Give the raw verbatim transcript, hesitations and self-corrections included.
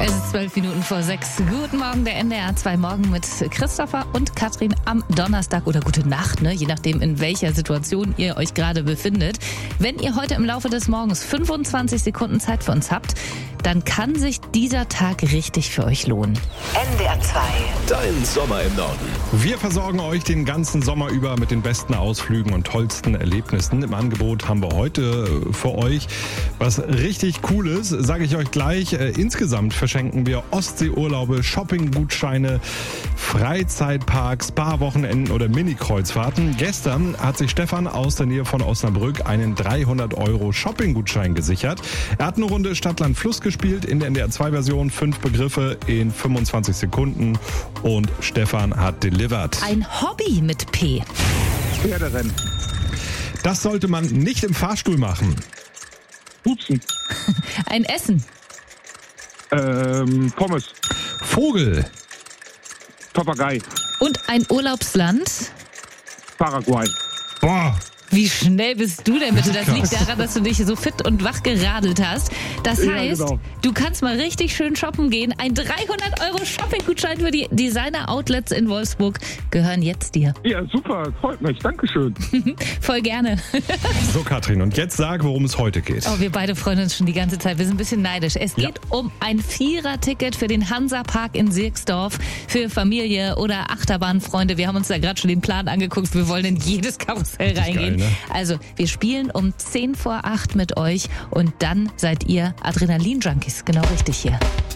Es ist zwölf Minuten vor sechs. Guten Morgen, der N D R zwei Morgen mit Christopher und Katrin am Donnerstag oder gute Nacht, ne? Je nachdem, in welcher Situation ihr euch gerade befindet. Wenn ihr heute im Laufe des Morgens fünfundzwanzig Sekunden Zeit für uns habt, dann kann sich dieser Tag richtig für euch lohnen. N D R zwei. Dein Sommer im Norden. Wir versorgen euch den ganzen Sommer über mit den besten Ausflügen und tollsten Erlebnissen. Im Angebot haben wir heute für euch was richtig Cooles, sage ich euch gleich. Äh, insgesamt verschenken wir Ostseeurlaube, Shoppinggutscheine, Freizeitparks, Spa-Wochenenden oder Mini-Kreuzfahrten. Gestern hat sich Stefan aus der Nähe von Osnabrück einen dreihundert Euro Shoppinggutschein gesichert. Er hat eine Runde Stadt-Land-Fluss gespielt in der N D R zwei Version. Fünf Begriffe in fünfundzwanzig Sekunden und Stefan hat delivered. Ein Hobby mit P. Pferderennen. Das sollte man nicht im Fahrstuhl machen. Pupsen. Ein Essen. Ähm, Pommes. Vogel. Papagei. Und ein Urlaubsland. Paraguay. Boah. Wie schnell bist du denn bitte? Das Krass. liegt daran, dass du dich so fit und wach geradelt hast. Das Ja, heißt, genau. du kannst mal richtig schön shoppen gehen. Ein dreihundert Euro Shoppinggutschein für die Designer-Outlets in Wolfsburg gehören jetzt dir. Ja, super. Freut mich. Dankeschön. Voll gerne. So, Katrin, und jetzt sag, worum es heute geht. Oh, wir beide freuen uns schon die ganze Zeit. Wir sind ein bisschen neidisch. Es Ja. geht um ein Vierer-Ticket für den Hansa-Park in Sirksdorf für Familie oder Achterbahnfreunde. Wir haben uns da gerade schon den Plan angeguckt. Wir wollen in jedes Karussell reingehen. geil, ne? Also, wir spielen um zehn vor acht mit euch und dann seid ihr Adrenalin-Junkies. Genau richtig hier.